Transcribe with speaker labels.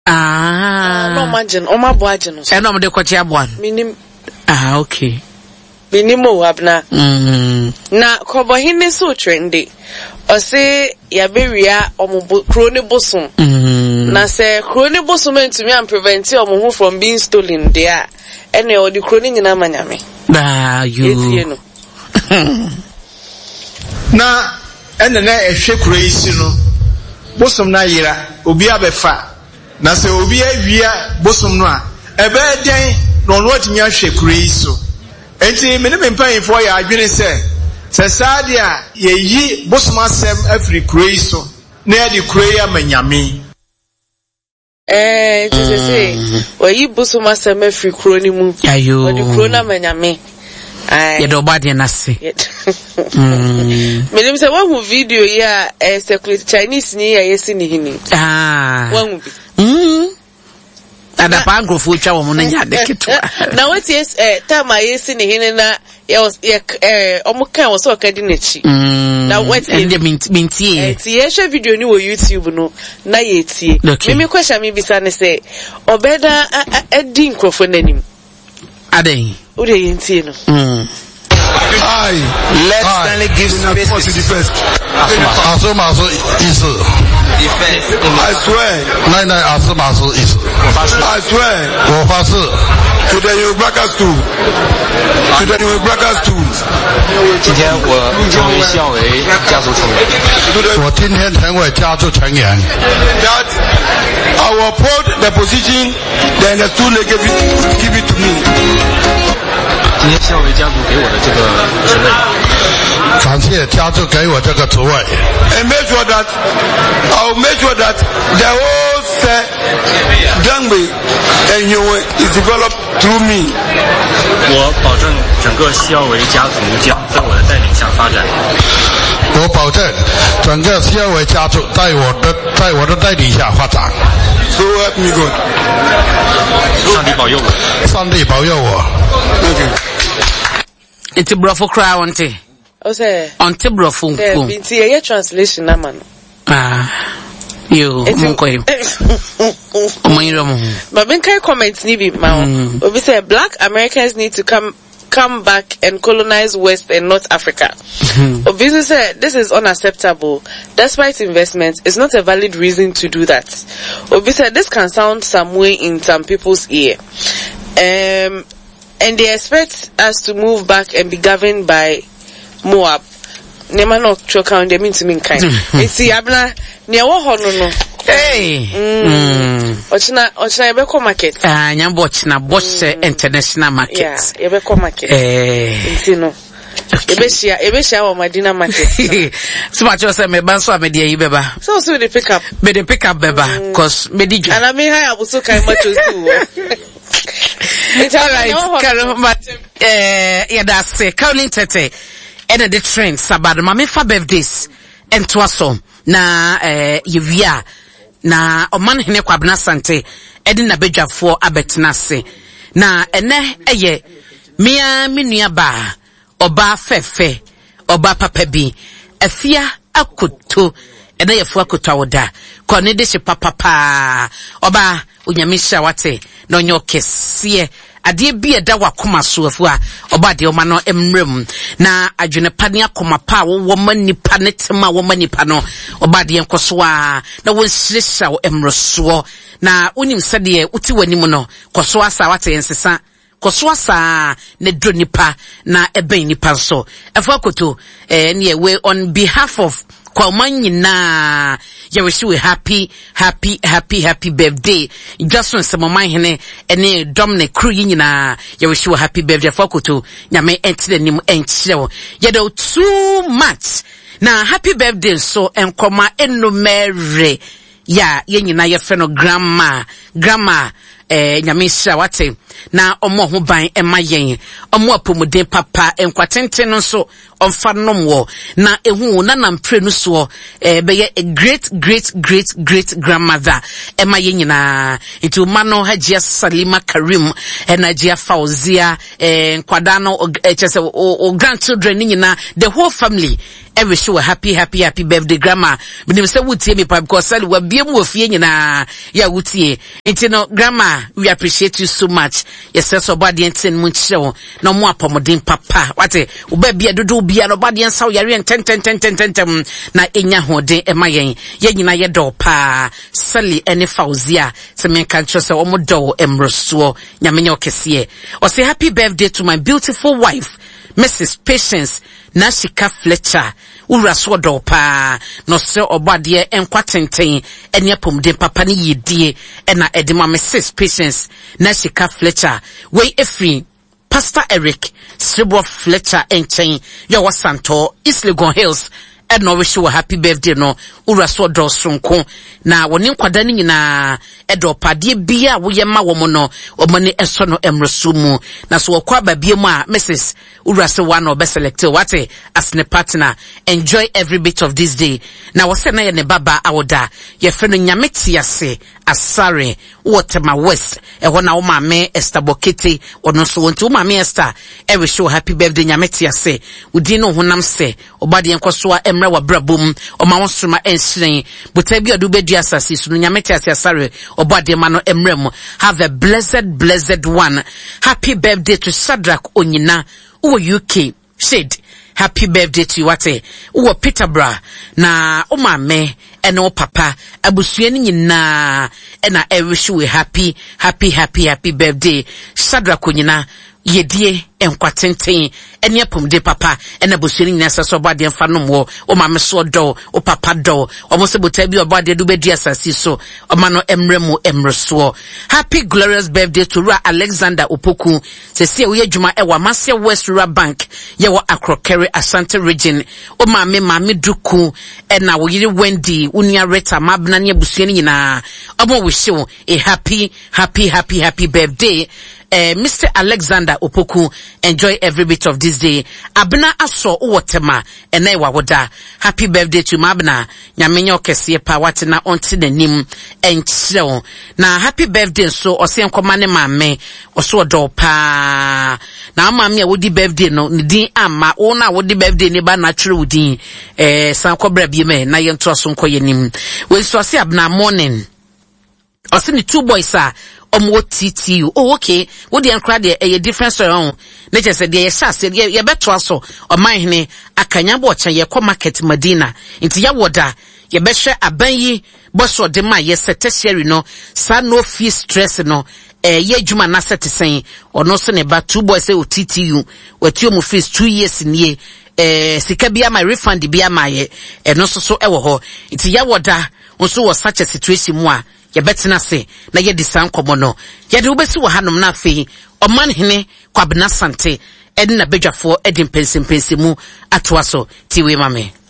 Speaker 1: No imagine o ma bo agye no.
Speaker 2: E no de kwachi aboa.
Speaker 1: Minim.
Speaker 2: Okay.
Speaker 1: Minimo abna. Na kobo hine so trendy. O se ya bewia omo kro ne bosom. Na se kro ne bosom entumi am prevent omo from being stolen there. Ene o di kro ne nyina manyame.
Speaker 2: You.
Speaker 3: Na ene na ehwe kro yi si no. Bosom na yira obi abefa. Na se obi awia bosom no a ebe den no no atinya hwe kro yi so. Enti me ne mpanfo ya adwene se sade a yeyi bosom asem afri kro yi so na ya di kro yi amanyame.
Speaker 1: It is say we yi bosom asem afri kro ni mu.
Speaker 2: Ayo.
Speaker 1: We di kro na amanyame.
Speaker 2: Ye do body na se.
Speaker 1: Me say one video here circulate Chinese ni ya yesi ni hini. One bi.
Speaker 2: Ada pa agrofo twa wo no nya de ketwa.
Speaker 1: Na what yes time yesi ni hini na omuka wo so ka di nachi. Na what
Speaker 2: ende mintie.
Speaker 1: Ti ye share video ni wo YouTube no na ye tie. Me question me bisa ne say obeda edi nkrofo nanim.
Speaker 2: Aden.
Speaker 1: Ode ye ntie no.
Speaker 4: Let's finally give space to the first.
Speaker 5: Asoma is
Speaker 4: I swear.
Speaker 5: Nine Asoma is.
Speaker 4: I swear. To the new brackets too. To the new brackets too.
Speaker 6: 今天我成为校委家族成员。
Speaker 5: 我今天成为家族成员。
Speaker 4: That I will uphold the position, then the two they give it to me.
Speaker 6: 今天校委家族给我的这个职位，
Speaker 5: 感谢家族给我这个职位。
Speaker 4: And make sure that I'll make sure that the whole Gangway and Yue is developed through me.
Speaker 6: 我保证整个校委家族将在我的带领下发展。
Speaker 5: 我保证整个校委家族在我的带领下发展。
Speaker 4: So help me God.
Speaker 6: 上帝保佑我。
Speaker 5: 上帝保佑我。
Speaker 4: Okay.
Speaker 2: It's brofo cry onte.
Speaker 1: O say.
Speaker 2: Onte brofo nko.
Speaker 1: Binti ye translation na man.
Speaker 2: You monko. Omayiro mo.
Speaker 1: But ben kai comment ni bi ma. Obi say black Americans need to come back and colonize West and North Africa. Obi say this is unacceptable. Despite investment, it's not a valid reason to do that. Obi say this can sound some way in some people's ear. And they expect us to move back and be governed by Moab. Nema no choka on they mean to mean kind. Isi abna ne wo ho no.
Speaker 2: Hey.
Speaker 1: Ochina yebeko market.
Speaker 2: Nyambo ochina Bosch International Market.
Speaker 1: Yeah, yebeko market. Isi no. Ebeshia wa Madina market.
Speaker 2: So much you say me ban so amede yi beba.
Speaker 1: So they pick up.
Speaker 2: Me dey pick up beba cause me di.
Speaker 1: And I mean how abuso kai much too.
Speaker 2: It's all right. Yeah, that's it. Caroline Tete. And the trend sabad mama fa birthdays and twaso na yewia na oman hene kwabna sante edi na bedwafo abetena se na ene eye mia menua ba oba fefe oba papa bi afia akoto ene yefu akoto awoda ko ne de hye papa oba onyamisha wate na onyo kese ade bi eda wakoma so afu a oba de o ma no emrem na adwene pane akoma pa wo manipa ne tema wo manipa no oba de enkoso a na wonhyehya wo emroso na unim sede uti wanim no koso asa wate ensesa koso asa ne dro nipa na eben nipa so afu akoto ne we on behalf of kwa manyina ya wish we happy birthday just when some man hene ene Dominic crew nyina ya wish we happy birthday fokoto nyame entire nim enchire ya do too much na happy birthday so enkoma enumere ya yenyina ye fe no grandma nyame hira wate na omo ho ban emayen omo apomuden papa enkwatenten no so onfa nomwo na ehu na nampre no so be a great grandmother emayen nyina itu mano Hajia Salima Karim Hajia Fauzia nkwada no chese o grandchildren nyina the whole family every show happy birthday grandma me say wutie me pa because sell we biem ofie nyina ya wutie intino grandma we appreciate you so much yes so body enten mu chire na mo apomodin papa wate wo ba bia dodo bia no body ensa wo yare enten na enya hoden emayen ye nyina ye do pa sali ene Fauzia se men kan chose o mo do emroso nyamenya okese o say happy birthday to my beautiful wife Mrs. Patience Nashika Fletcher ura so do pa no se obade enkwatenten ene apomden papa ne yedie na edema Mrs. Patience Nashika Fletcher we efri Pastor Eric Sribo Fletcher enchen yo wasanto East Legon Hills and no wish you a happy birthday no ura so do sonko na woni nkwada ni nyina edo pade bia wo yema wo mo no omane eso no emrosumu na so kwa ba bia mu a Mrs. ura se one or be select what as ne partner enjoy every bit of this day na wo se na ye ne baba awoda ye fe no nyameti ase asare Waterma West ho na wo maame Esther Bokete ono so wonti wo maame Esther every show happy birthday nyameti ase udi no honam se obade enkoso a emra wa brabom o ma wonsoma enhyen buta bi odu bedua asase so nyameti ase asare obade ma no emrem have a blessed one happy birthday to Shadrach Onyina uwo UK shade happy birthday to you wate uwo Peterborough na o maame ene o papa abusua ni nyina ena wish you happy birthday Shadrach Onyina yedie enkwatenten ene apomde papa ena bosuani nyina saso obade mfa nomwo o mame so do o papa do o mo se bota bi obade do bedi asasi so o ma no emremu emreso happy glorious birthday to Ra Alexander Opoku se se wo yedwuma e wa Mase West Rural Bank ye wo Akrokere Asante region o mame duku ena wo yiri Wendy unia Reta mabna ne bosuani nyina o mo wish you a happy birthday Mr. Alexander Opoku, enjoy every bit of this day. Abna aso uwotema ene wawoda. Happy birthday to Mabna. Nyamenyo kesiye pa watina onti denim enchileo. Na happy birthday so ose nkomane mame oso do pa. Na amami ya wodi birthday no nidi ama ona wodi birthday ni ba natural wodi sanko brabime na yentro so nkoye nim. We so ase abna morning. Ose ni two boys are omo TTU. Oh okay. Wo dey enkra dey a difference on. Na je say dey yesase ye beto aso o manhene akanya bo chan ye ko market Madina. Nti ya woda ye be hwe aban yi boso de ma ye tertiary no sa no fee stress no ye adwuma na setesen ono so ne ba two boys say o TTU wati o mu fees 2 years nie sika bia my refund bia ma ye eno so ewo ho. Nti ya woda onso was such a situation mu a ye betina se na ye disan komo no ye de ubesi wo hanom na afei omanhene Kwabena Sante edna bedwafo edin pensim mu atoaso tiwe mame